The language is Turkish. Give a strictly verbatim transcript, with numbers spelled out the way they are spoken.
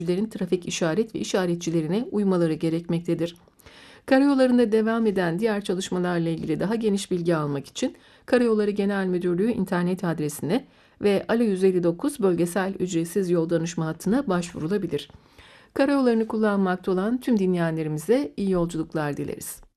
trafik işaret ve işaretçilerine uymaları gerekmektedir. Karayollarında devam eden diğer çalışmalarla ilgili daha geniş bilgi almak için Karayolları Genel Müdürlüğü internet adresine ve Alo yüz elli dokuz bölgesel ücretsiz yol danışma hattına başvurulabilir. Karayollarını kullanmakta olan tüm dinleyenlerimize iyi yolculuklar dileriz.